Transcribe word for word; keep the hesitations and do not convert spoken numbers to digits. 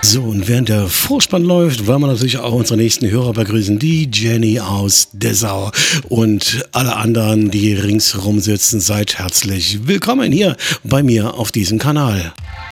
So, und während der Vorspann läuft, wollen wir natürlich auch unsere nächsten Hörer begrüßen, die Jenny aus Dessau und alle anderen, die ringsherum sitzen, seid herzlich willkommen hier bei mir auf diesem Kanal.